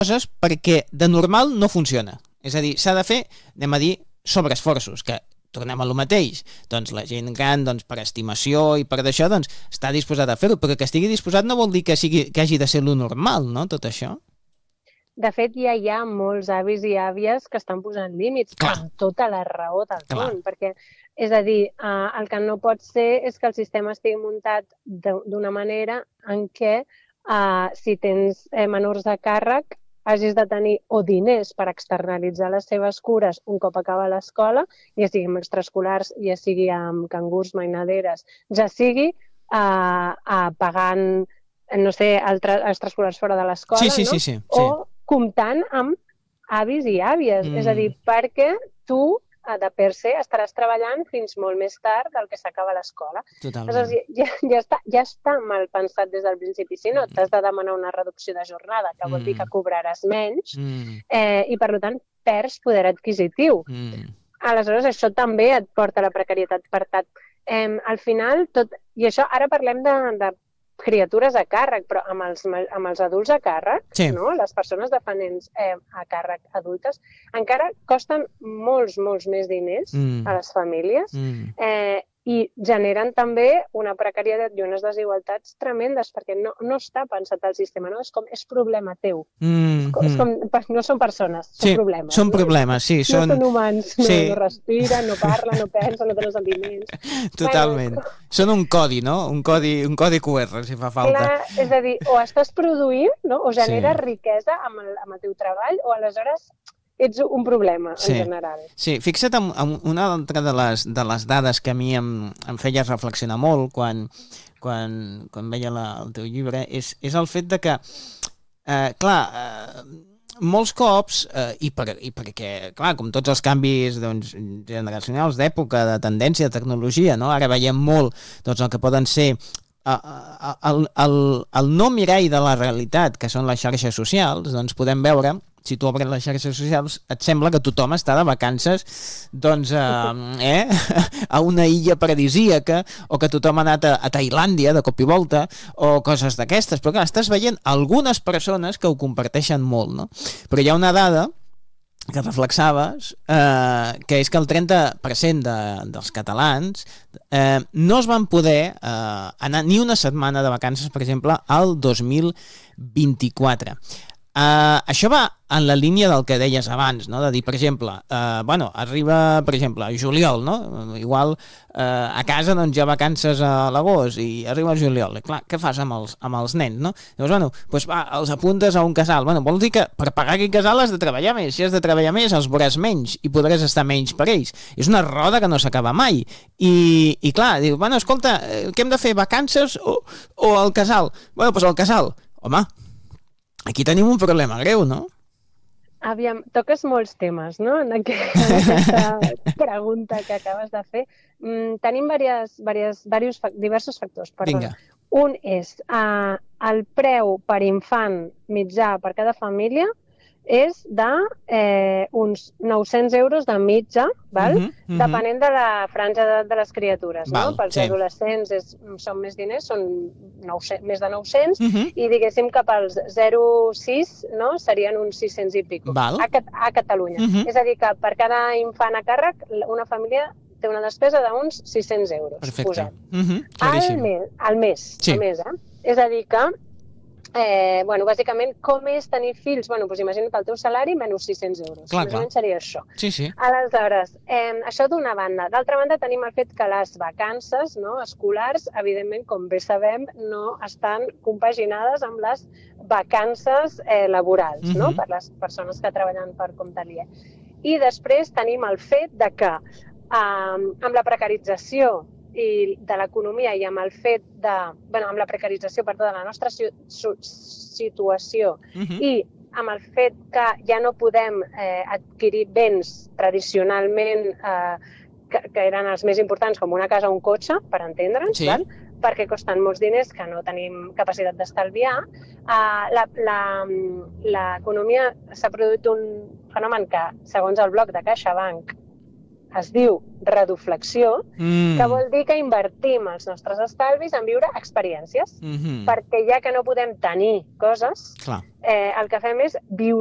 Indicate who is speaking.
Speaker 1: coses perquè de normal no funciona. És a dir, s'ha de fer, anem a dir, sobreesforços, que tornem a lo mateix. Doncs la gent gran, doncs, per estimació i per d'això, doncs, està disposat a fer-ho, però que estigui disposat no vol dir que hagi de ser lo normal, no?, tot això.
Speaker 2: De fet, ja hi ha molts avis i àvies que estan posant límits, amb tota la raó del món, perquè, és a dir, el que no pot ser és que el sistema estigui muntat d'una manera en què si tens menors a càrrec hagis de tenir o diners per externalitzar les seves cures un cop acaba l'escola, ja sigui amb extraescolars, ja sigui amb cangurs, mainaderes, ja sigui pagant, no sé, extraescolars fora de l'escola,
Speaker 1: sí.
Speaker 2: O comptant amb avis i àvies. És a dir, perquè tu, de per se, estaràs treballant fins molt més tard del que s'acaba l'escola. Aleshores, ja està mal pensat des del principi. Si no, t'has de demanar una reducció de jornada, que vol dir que cobraràs menys, i, per tant, perds poder adquisitiu. Aleshores, això també et porta a la precarietat. Per tant, al final, tot... I això, ara parlem de criatures a càrrec, però amb els adults a càrrec, no? Les persones dependents a càrrec adultes, encara costen molts més diners a les famílies i generen també una precarietat i unes desigualtats tremendes, perquè no està pensat el sistema, no? És problema teu. No són persones, són problemes.
Speaker 1: Són problemes, sí.
Speaker 2: No són humans, no respiren, no parlen, no pensen, no tenen sentiments.
Speaker 1: Totalment. Són un codi, no? Un codi QR, si fa falta.
Speaker 2: Clar, és a dir, o estàs produint, no? O generes riquesa amb el teu treball, o aleshores ets un problema, en general.
Speaker 1: Sí, fixa't en una altra de les dades que a mi em feia reflexionar molt quan veia el teu llibre, és el fet de que, molts cops, i perquè, clar, com tots els canvis generacionals d'època, de tendència, de tecnologia, no? Ara veiem molt el que poden ser el no mirall de la realitat, que són les xarxes socials, doncs podem veure, si tu obres les xarxes socials, et sembla que tothom està de vacances a una illa paradisíaca, o que tothom ha anat a Tailàndia de cop i volta, o coses d'aquestes. Però clar, estàs veient algunes persones que ho comparteixen molt, no? Però hi ha una dada que reflexaves, que és que el 30% dels catalans no es van poder anar ni una setmana de vacances, per exemple, al 2024. Això va en la línia del que deies abans, no? De dir, per exemple, arriba, per exemple, juliol, no? Igual a casa doncs hi ha vacances a l'agost i arriba el juliol. I, clar, què fas amb els nens, no? Llavors, els apuntes a un casal. Vol dir que per pagar aquell casal has de treballar més. Si has de treballar més, els veuràs menys i podràs estar menys per ells. És una roda que no s'acaba mai. I clar, diu, escolta, què hem de fer, vacances o el casal? Doncs el casal. Home, aquí tenim un problema greu, no?
Speaker 2: Aviam, toques molts temes, no?, en aquesta pregunta que acabes de fer. Tenim diversos factors.
Speaker 1: Vinga.
Speaker 2: Un és el preu per infant mitjà per cada família és d'uns 900 euros de mitja, depenent de la franja d'edat de les criatures. Pels adolescents són més diners, són més de 900, i diguéssim que pels 0-6 serien uns 600 i pico a Catalunya. És a dir, que per cada infant a càrrec una família té una despesa d'uns 600 euros.
Speaker 1: Perfecte.
Speaker 2: Al mes. És a dir que bàsicament, com és tenir fills? Imagina't el teu salari menys 600 euros.
Speaker 1: Clar.
Speaker 2: Més o menys seria això.
Speaker 1: Sí.
Speaker 2: Aleshores, això d'una banda. D'altra banda, tenim el fet que les vacances escolars, evidentment, com bé sabem, no estan compaginades amb les vacances laborals, per les persones que treballen per compte aliè. I després tenim el fet de que amb la precarització i de l'economia i amb el fet amb la precarització, de la nostra situació i amb el fet que ja no podem adquirir béns tradicionalment que eren els més importants, com una casa o un cotxe, per entendre'ns, perquè costen molts diners que no tenim capacitat d'estalviar, l'economia s'ha produït un fenomen que, segons el bloc de CaixaBank, es diu reduflexió, que vol dir que invertim els nostres estalvis en viure experiències, perquè ja que no podem tenir coses, el que fem és viure